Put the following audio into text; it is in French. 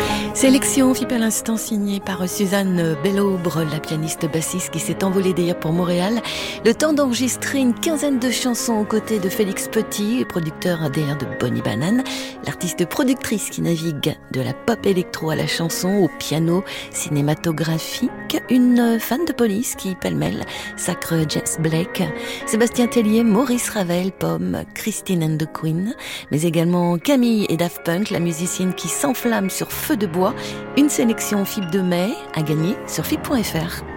Sélection FIP à l'instant signée par Suzanne Bellaubre, la pianiste bassiste qui s'est envolée d'ailleurs pour Montréal. Le temps d'enregistrer une quinzaine de chansons aux côtés de Félix Petit, producteur d'ailleurs de Bonnie Banane, l'artiste productrice qui navigue de la pop électro à la chanson, au piano cinématographique, une fan de Police qui pêle-mêle sacre Jess Blake, Sébastien Tellier, Maurice Ravel, Pomme, Christine and the Queen, mais également Camille et Daft Punk, la musicienne qui s'enflamme sur feu de bois. Une sélection FIP de mai à gagner sur FIP.fr.